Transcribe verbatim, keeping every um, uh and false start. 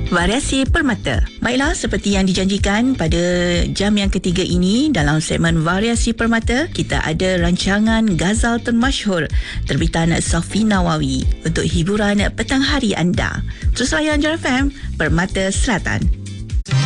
Variasi Permata. Baiklah, seperti yang dijanjikan pada jam yang ketiga ini, dalam segmen Variasi Permata, kita ada rancangan Ghazal Termasyhur terbitan Safi Nawawi untuk hiburan petang hari anda. Terus layan Jar F M, Permata Selatan.